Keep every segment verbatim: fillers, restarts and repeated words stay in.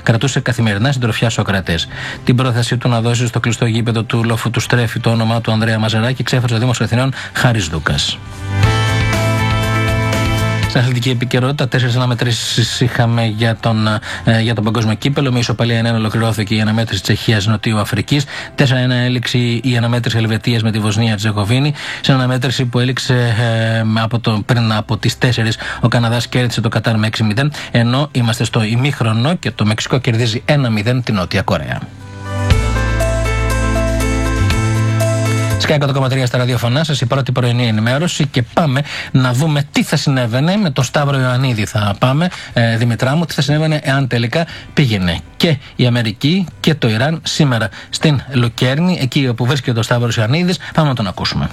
κρατούσε καθημερινά συντροφιά Σοκρατές. Την πρόθεση του να δώσει στο κλειστό γήπεδο του Λόφου του Στρέφη το όνομά του Ανδρέα Μαζαράκη ξέφερε ο Δήμος Αθηνών Χάρης Δούκας. Στην αθλητική επικαιρότητα, τέσσερις αναμετρήσεις είχαμε για τον, ε, για τον παγκόσμιο κύπελο. Με ισοπαλία ένα ένα ολοκληρώθηκε η αναμέτρηση Τσεχίας Νοτιού Αφρικής. τέσσερα ένα έληξε η αναμέτρηση Ελβετίας με τη Βοσνία Ερζεγοβίνη. Σε αναμέτρηση που έληξε ε, από το, πριν από τις τέσσερις, ο Καναδάς κέρδισε το Κατάρ με έξι μηδέν. Ενώ είμαστε στο ημίχρονο και το Μεξικό κερδίζει ένα μηδέν την Νότια Κορέα. Sky εκατό κόμμα τρία στα ραδιοφωνά σας, η πρώτη πρωινή ενημέρωση, και πάμε να δούμε τι θα συνέβαινε με τον Σταύρο Ιωαννίδη. Θα πάμε, ε, Δημητρά μου, τι θα συνέβαινε εάν τελικά πήγαινε και η Αμερική και το Ιράν σήμερα στην Λουκέρνη, εκεί όπου βρίσκεται ο Σταύρος Ιωαννίδης. Πάμε να τον ακούσουμε.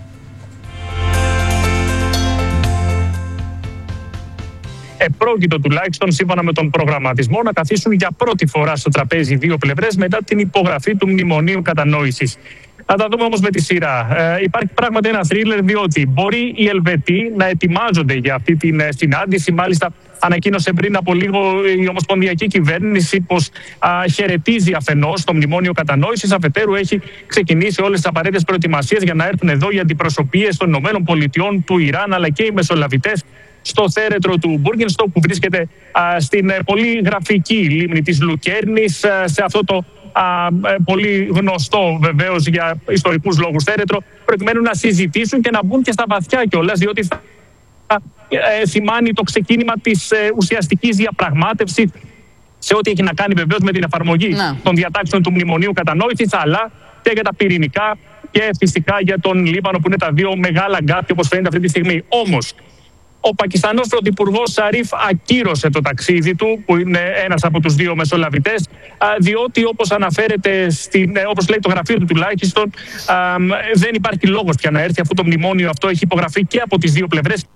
Επρόκειτο τουλάχιστον σύμφωνα με τον προγραμματισμό να καθίσουν για πρώτη φορά στο τραπέζι δύο πλευρές μετά την υπογραφή του Μνημονίου Κατανόησης. Θα τα δούμε όμως με τη σειρά. Ε, υπάρχει πράγματι ένα θρίλερ, διότι μπορεί οι Ελβετοί να ετοιμάζονται για αυτή την συνάντηση. Μάλιστα, ανακοίνωσε πριν από λίγο η Ομοσπονδιακή Κυβέρνηση πως α, χαιρετίζει αφενός το Μνημόνιο Κατανόησης, αφετέρου έχει ξεκινήσει όλες τις απαραίτητες προετοιμασίες για να έρθουν εδώ οι αντιπροσωπείες των ΗΠΑ, του Ιράν, αλλά και οι μεσολαβητές στο θέρετρο του Μπούργενστοκ, που βρίσκεται α, στην ε, πολύ γραφική λίμνη της Λουκέρνης, α, σε αυτό το α, ε, πολύ γνωστό βεβαίως για ιστορικούς λόγους θέρετρο, προκειμένου να συζητήσουν και να μπουν και στα βαθιά κιόλας, διότι θα ε, σημάνει το ξεκίνημα της ε, ουσιαστικής διαπραγμάτευσης σε ό,τι έχει να κάνει βεβαίως με την εφαρμογή να. των διατάξεων του Μνημονίου Κατανόησης, αλλά και για τα πυρηνικά και φυσικά για τον Λίβανο, που είναι τα δύο μεγάλα γκάπια όπως φαίνεται αυτή τη στιγμή. Όμως, ο Πακιστανός πρωθυπουργός Σαρίφ ακύρωσε το ταξίδι του, που είναι ένας από τους δύο μεσολαβητές, διότι όπως αναφέρεται, στην, όπως λέει το γραφείο του τουλάχιστον, δεν υπάρχει λόγος πια να έρθει, αφού το μνημόνιο αυτό έχει υπογραφεί και από τις δύο πλευρές.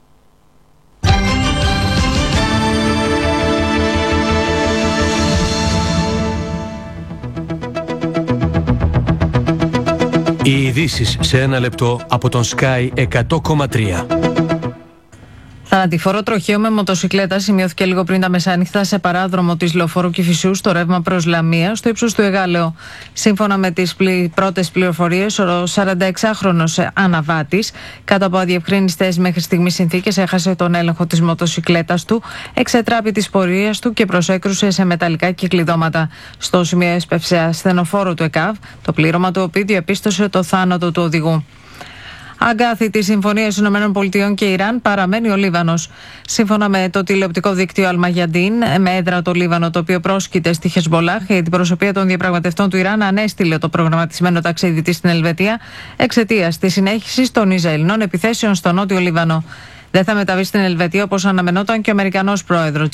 Οι ειδήσεις σε ένα λεπτό από τον Sky εκατό κόμμα τρία. Θανατηφόρο τροχαίο με μοτοσικλέτα σημειώθηκε λίγο πριν τα μεσάνυχτα σε παράδρομο της Λεωφόρου Κηφισού στο ρεύμα προς Λαμία, στο ύψος του Εγάλεο. Σύμφωνα με τις πλη... πρώτες πληροφορίες, ο σαρανταεξάχρονος αναβάτης, κάτω από αδιευκρίνιστες μέχρι στιγμής συνθήκες, έχασε τον έλεγχο της μοτοσικλέτας του, εξετράπη της πορείας του και προσέκρουσε σε μεταλλικά κυκλειδώματα. Στο σημείο έσπευσε ασθενοφόρο του ΕΚΑΒ, το πλήρωμα του οποίου διαπίστωσε το θάνατο του οδηγού. Αγκάθι τη συμφωνία ΗΠΑ και Ιράν παραμένει ο Λίβανος. Σύμφωνα με το τηλεοπτικό δίκτυο Αλμαγιαντίν, με έδρα το Λίβανο, το οποίο πρόσκειται στη Χεσμολάχ, η αντιπροσωπεία των διαπραγματευτών του Ιράν ανέστειλε το προγραμματισμένο ταξίδι της στην Ελβετία εξαιτίας της συνέχισης των Ισραηλινών επιθέσεων στο νότιο Λίβανο. Δεν θα μεταβεί στην Ελβετία όπως αναμενόταν και ο Αμερικανός πρόεδρος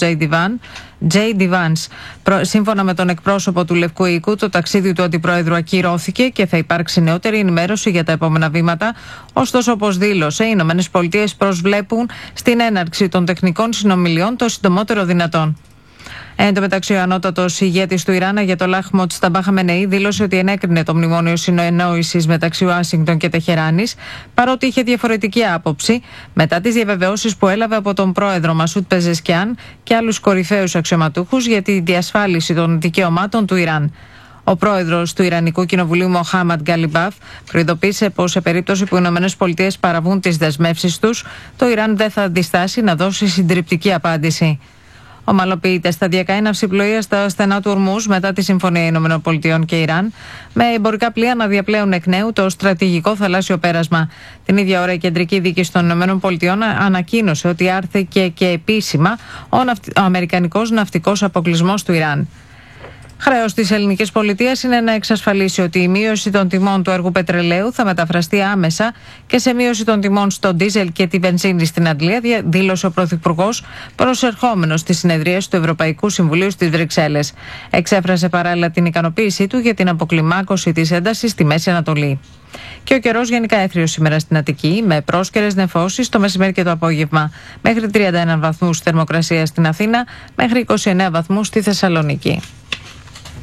Τζέι Ντι Βάνς. Σύμφωνα με τον εκπρόσωπο του Λευκού Οίκου, το ταξίδι του αντιπρόεδρου ακυρώθηκε και θα υπάρξει νεότερη ενημέρωση για τα επόμενα βήματα. Ωστόσο, όπως δήλωσε, οι Ηνωμένες Πολιτείες προσβλέπουν στην έναρξη των τεχνικών συνομιλιών το συντομότερο δυνατόν. Εν τω μεταξύ, ο ανώτατος ηγέτης του Ιράν, Αγιατολάχ Μοτζταμπά Χαμενεή, δήλωσε ότι ενέκρινε το μνημόνιο συνεννόησης μεταξύ Ουάσιγκτον και Τεχεράνης, παρότι είχε διαφορετική άποψη μετά τις διαβεβαιώσεις που έλαβε από τον πρόεδρο Μασούτ Πεζεσκιάν και άλλους κορυφαίους αξιωματούχους για τη διασφάλιση των δικαιωμάτων του Ιράν. Ο πρόεδρος του Ιρανικού Κοινοβουλίου, Μοχάμαντ Γκαλιμπάφ, προειδοποίησε πως σε περίπτωση που οι ΗΠΑ παραβούν τις δεσμεύσεις τους, το Ιράν δεν θα αντιστάσει να δώσει συντριπτική απάντηση. Ομαλοποιείται σταδιακά η ναυσιπλοεία στα στενά του Ορμούζ μετά τη Συμφωνία ΗΠΑ και Ιράν, με εμπορικά πλοία να διαπλέουν εκ νέου το στρατηγικό θαλάσσιο πέρασμα. Την ίδια ώρα, η Κεντρική Δίκη των ΗΠΑ ανακοίνωσε ότι άρθηκε και επίσημα ο, ναυτ... ο αμερικανικός ναυτικός αποκλεισμός του Ιράν. Χρέος της ελληνικής πολιτείας είναι να εξασφαλίσει ότι η μείωση των τιμών του έργου πετρελαίου θα μεταφραστεί άμεσα και σε μείωση των τιμών στο ντίζελ και τη βενζίνη στην Αγγλία, δήλωσε ο Πρωθυπουργός προσερχόμενος στις συνεδρίες του Ευρωπαϊκού Συμβουλίου στις Βρυξέλλες. Εξέφρασε παράλληλα την ικανοποίησή του για την αποκλιμάκωση της έντασης στη Μέση Ανατολή. Και ο καιρός γενικά έθριος σήμερα στην Αττική, με πρόσκαιρες νεφώσεις το μεσημέρι και το απόγευμα. Μέχρι τριάντα ένα βαθμούς θερμοκρασία στην Αθήνα, μέχρι είκοσι εννέα βαθμούς στη Θεσσαλονίκη.